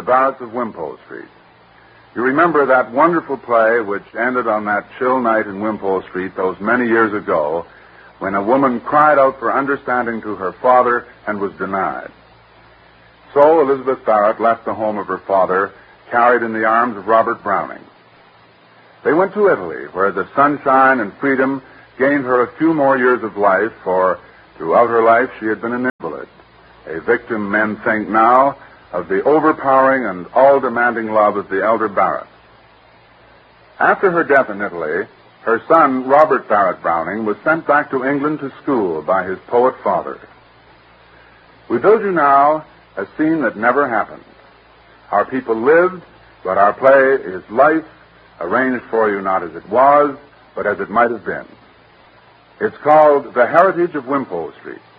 Barretts of Wimpole Street. You remember that wonderful play which ended on that chill night in Wimpole Street those many years ago when a woman cried out for understanding to her father and was denied. So Elizabeth Barrett left the home of her father, carried in the arms of Robert Browning. They went to Italy, where the sunshine and freedom gained her a few more years of life, for throughout her life she had been an invalid, a victim, men think now, of the overpowering and all-demanding love of the elder Barrett. After her death in Italy, her son, Robert Barrett Browning, was sent back to England to school by his poet father. We build you now a scene that never happened. Our people lived, but our play is life, arranged for you not as it was, but as it might have been. It's called The Heritage of Wimpole Street.